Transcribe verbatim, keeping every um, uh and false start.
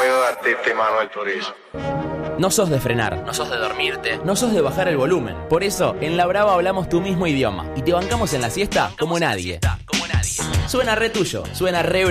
ayudarte, este Manuel Turizo. No sos de frenar, no sos de dormirte, no sos de bajar el volumen. Por eso, en La Brava hablamos tu mismo idioma y te bancamos en la siesta como nadie. Suena re tuyo, suena re